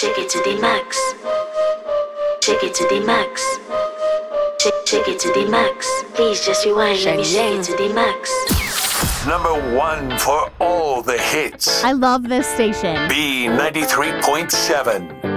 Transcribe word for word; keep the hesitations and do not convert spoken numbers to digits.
Shake it to the max. Shake it to the max. Shake, shake it to the max. Please just rewind. Let me shake it to the max. Number one for all the hits. I love this station. B ninety-three point seven.